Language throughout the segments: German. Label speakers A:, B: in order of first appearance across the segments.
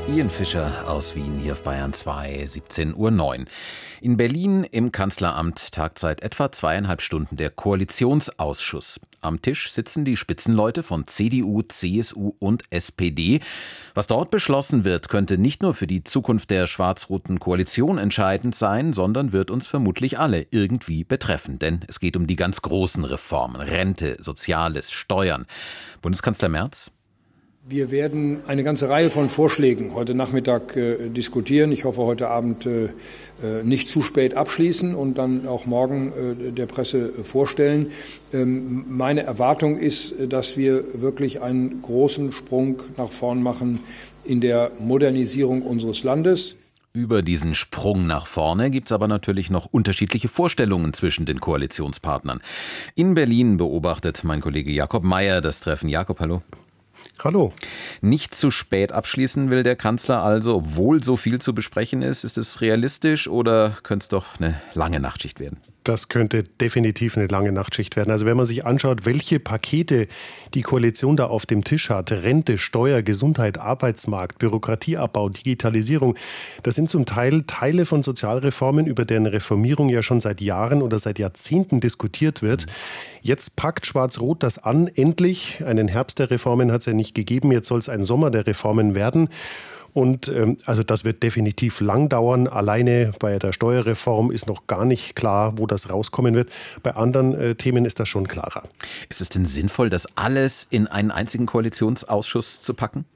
A: Ian Fischer aus Wien hier auf Bayern 2, 17:09 Uhr. In Berlin im Kanzleramt tagt seit etwa 2,5 Stunden der Koalitionsausschuss. Am Tisch sitzen die Spitzenleute von CDU, CSU und SPD. Was dort beschlossen wird, könnte nicht nur für die Zukunft der schwarz-roten Koalition entscheidend sein, sondern wird uns vermutlich alle irgendwie betreffen. Denn es geht um die ganz großen Reformen: Rente, Soziales, Steuern. Bundeskanzler Merz?
B: Wir werden eine ganze Reihe von Vorschlägen heute Nachmittag diskutieren. Ich hoffe, heute Abend nicht zu spät abschließen und dann auch morgen der Presse vorstellen. Meine Erwartung ist, dass wir wirklich einen großen Sprung nach vorn machen in der Modernisierung unseres Landes.
A: Über diesen Sprung nach vorne gibt es aber natürlich noch unterschiedliche Vorstellungen zwischen den Koalitionspartnern. In Berlin beobachtet mein Kollege Jakob Mayer das Treffen. Jakob, hallo.
C: Hallo.
A: Nicht zu spät abschließen will der Kanzler also, obwohl so viel zu besprechen ist. Ist es realistisch oder könnte es doch eine lange Nachtschicht werden?
C: Das könnte definitiv eine lange Nachtschicht werden. Also wenn man sich anschaut, welche Pakete die Koalition da auf dem Tisch hat: Rente, Steuer, Gesundheit, Arbeitsmarkt, Bürokratieabbau, Digitalisierung. Das sind zum Teil Teile von Sozialreformen, über deren Reformierung ja schon seit Jahren oder seit Jahrzehnten diskutiert wird. Jetzt packt Schwarz-Rot das an, endlich. Einen Herbst der Reformen hat es ja nicht gegeben. Jetzt soll es ein Sommer der Reformen werden. Und also das wird definitiv lang dauern. Alleine bei der Steuerreform ist noch gar nicht klar, wo das rauskommen wird. Bei anderen Themen ist das schon klarer.
A: Ist es denn sinnvoll, das alles in einen einzigen Koalitionsausschuss zu packen?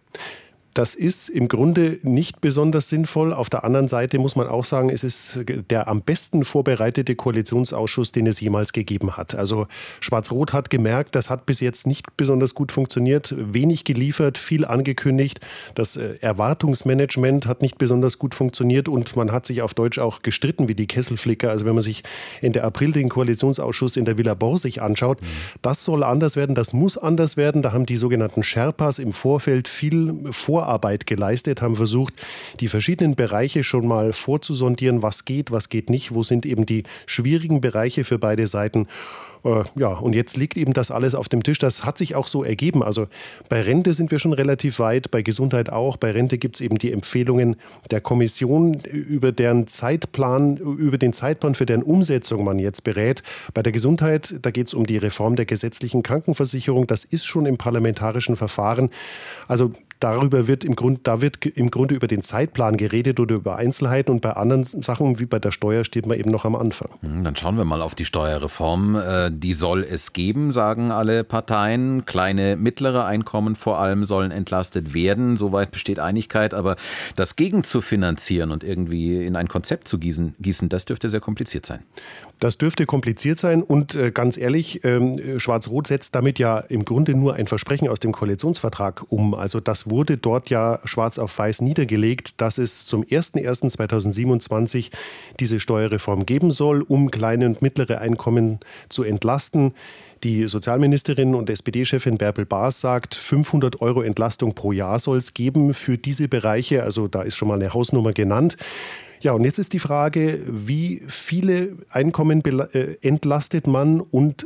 C: Das ist im Grunde nicht besonders sinnvoll. Auf der anderen Seite muss man auch sagen, es ist der am besten vorbereitete Koalitionsausschuss, den es jemals gegeben hat. Also Schwarz-Rot hat gemerkt, das hat bis jetzt nicht besonders gut funktioniert. Wenig geliefert, viel angekündigt. Das Erwartungsmanagement hat nicht besonders gut funktioniert und man hat sich auf Deutsch auch gestritten wie die Kesselflicker. Also wenn man sich Ende April den Koalitionsausschuss in der Villa Borsig anschaut, das soll anders werden, das muss anders werden. Da haben die sogenannten Sherpas im Vorfeld viel Vorarbeit geleistet, haben versucht, die verschiedenen Bereiche schon mal vorzusondieren, was geht nicht, wo sind eben die schwierigen Bereiche für beide Seiten. Ja, und jetzt liegt eben das alles auf dem Tisch. Das hat sich auch so ergeben. Also bei Rente sind wir schon relativ weit, bei Gesundheit auch. Bei Rente gibt es eben die Empfehlungen der Kommission, über den Zeitplan für deren Umsetzung man jetzt berät. Bei der Gesundheit, da geht es um die Reform der gesetzlichen Krankenversicherung. Das ist schon im parlamentarischen Verfahren. Also da wird im Grunde über den Zeitplan geredet oder über Einzelheiten, und bei anderen Sachen wie bei der Steuer steht man eben noch am Anfang.
A: Dann schauen wir mal auf die Steuerreform. Die soll es geben, sagen alle Parteien. Kleine, mittlere Einkommen vor allem sollen entlastet werden. Soweit besteht Einigkeit. Aber das gegen zu finanzieren und irgendwie in ein Konzept zu gießen, das dürfte sehr kompliziert sein.
C: Das dürfte kompliziert sein und ganz ehrlich, Schwarz-Rot setzt damit ja im Grunde nur ein Versprechen aus dem Koalitionsvertrag um. Also das wurde dort ja schwarz auf weiß niedergelegt, dass es zum 01.01.2027 diese Steuerreform geben soll, um kleine und mittlere Einkommen zu entlasten. Die Sozialministerin und SPD-Chefin Bärbel Baas sagt, 500 € Entlastung pro Jahr soll es geben für diese Bereiche. Also da ist schon mal eine Hausnummer genannt. Ja, und jetzt ist die Frage, wie viele Einkommen entlastet man und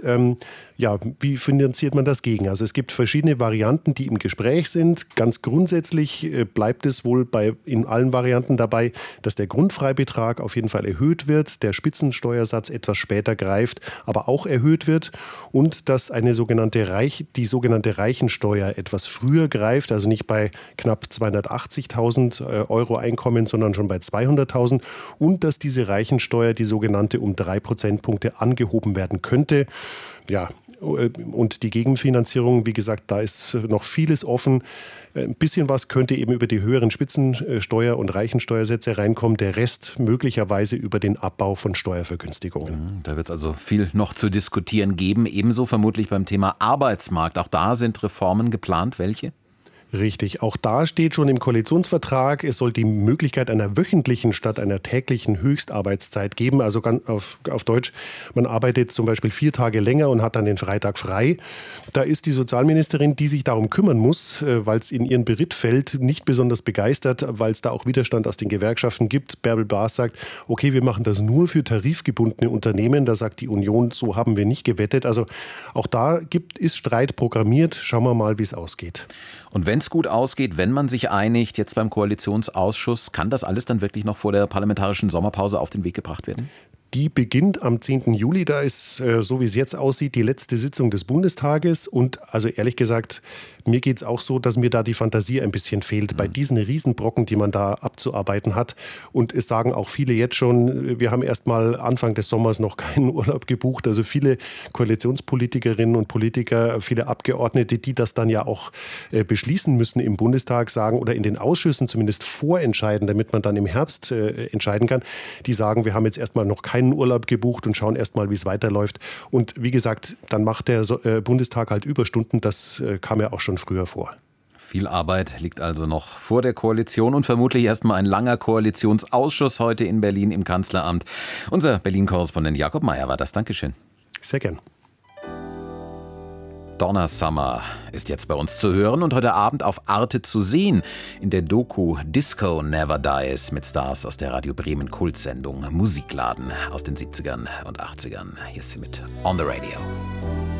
C: wie finanziert man das gegen? Also es gibt verschiedene Varianten, die im Gespräch sind. Ganz grundsätzlich bleibt es wohl in allen Varianten dabei, dass der Grundfreibetrag auf jeden Fall erhöht wird, der Spitzensteuersatz etwas später greift, aber auch erhöht wird, und dass die sogenannte Reichensteuer etwas früher greift, also nicht bei knapp 280.000 € Einkommen, sondern schon bei 200.000, und dass diese Reichensteuer, die sogenannte, um 3 Prozentpunkte angehoben werden könnte. Ja, und die Gegenfinanzierung, wie gesagt, da ist noch vieles offen. Ein bisschen was könnte eben über die höheren Spitzensteuer- und Reichensteuersätze reinkommen. Der Rest möglicherweise über den Abbau von Steuervergünstigungen.
A: Da wird es also viel noch zu diskutieren geben. Ebenso vermutlich beim Thema Arbeitsmarkt. Auch da sind Reformen geplant. Welche?
C: Richtig, auch da steht schon im Koalitionsvertrag, es soll die Möglichkeit einer wöchentlichen statt einer täglichen Höchstarbeitszeit geben. Also auf Deutsch, man arbeitet zum Beispiel 4 Tage länger und hat dann den Freitag frei. Da ist die Sozialministerin, die sich darum kümmern muss, weil es in ihren Beritt fällt, nicht besonders begeistert, weil es da auch Widerstand aus den Gewerkschaften gibt. Bärbel Baas sagt, okay, wir machen das nur für tarifgebundene Unternehmen. Da sagt die Union, so haben wir nicht gewettet. Also auch da ist Streit programmiert. Schauen wir mal, wie es ausgeht.
A: Und wenn wenn es gut ausgeht, wenn man sich einigt, jetzt beim Koalitionsausschuss, kann das alles dann wirklich noch vor der parlamentarischen Sommerpause auf den Weg gebracht werden?
C: Die beginnt am 10. Juli. Da ist, so wie es jetzt aussieht, die letzte Sitzung des Bundestages. Und also ehrlich gesagt, mir geht es auch so, dass mir da die Fantasie ein bisschen fehlt bei diesen Riesenbrocken, die man da abzuarbeiten hat. Und es sagen auch viele jetzt schon, wir haben erst mal Anfang des Sommers noch keinen Urlaub gebucht. Also viele Koalitionspolitikerinnen und Politiker, viele Abgeordnete, die das dann ja auch beschließen müssen im Bundestag, sagen oder in den Ausschüssen zumindest vorentscheiden, damit man dann im Herbst entscheiden kann, die sagen, wir haben jetzt erst mal noch keinen Urlaub gebucht und schauen erst mal, wie es weiterläuft. Und wie gesagt, dann macht der Bundestag halt Überstunden. Das kam ja auch schon früher vor.
A: Viel Arbeit liegt also noch vor der Koalition und vermutlich erstmal ein langer Koalitionsausschuss heute in Berlin im Kanzleramt. Unser Berlin-Korrespondent Jakob Mayer war das. Dankeschön.
C: Sehr gern.
A: Donna Summer ist jetzt bei uns zu hören und heute Abend auf Arte zu sehen in der Doku Disco Never Dies mit Stars aus der Radio Bremen Kultsendung Musikladen aus den 70ern und 80ern. Hier ist sie mit On the Radio.